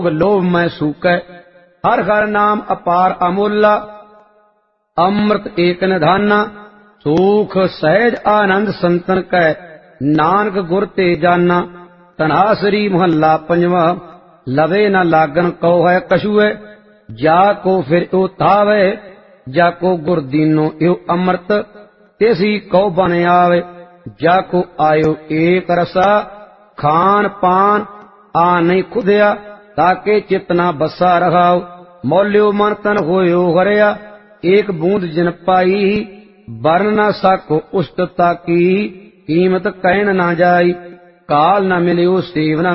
ਲੋਭ ਮੈਂ ਸੂਕੈ। ਹਰ ਹਰ ਨਾਮ ਅਪਾਰ ਅਮੁੱਲਾ, ਅੰਮ੍ਰਿਤ ਏਕ ਨਿਧਾਨਾ। ਸੂਖ ਸਹਿਜ ਆਨੰਦ ਸੰਤਨ ਕੈ, ਨਾਨਕ ਗੁਰ ਤੇ ਜਾਨਾ। ਧਨਾਸਰੀ ਮਹੱਲਾ ਪੰਜਵਾਂ। ਲਵੇ ਨ ਲਾਗਨ ਕਉ ਹੈ ਕਛੂਐ, ਜਾ ਕੋ ਫਿਰ ਓ ਤਾਵੈ। ਜਾ ਕੋ ਗੁਰ ਦੀਨੋ ਇਉ ਅੰਮ੍ਰਿਤ, ਤੇਸੀ ਕਉ ਬਨ ਆਵੈ। ਜਾ ਕੋ ਆਇਓ ਏਕ ਰਸਾ, ਖਾਨ ਪਾਨ ਆ ਨਹੀਂ ਖੁਦਿਆ। ਤਾਕੇ ਚਿਤ ਨਾ ਬਸਾ ਰਹਾਉ, ਮੌਲਿਓ ਮਨ ਤਨ ਹੋਇਓ ਹਰਿਆ। ਏਕ ਬੂੰਦ ਜਿਨ ਪਾਈ, ਬਰਨ ਨਾ ਸਾਕੋ ਉਸਤ ਤਾਕੀ। ਕੀਮਤ ਕਹਿਣ ਨਾ ਜਾਈ, ਕਾਲ ਨਾ ਮਿਲਿਓ ਸੇਵ ਨਾ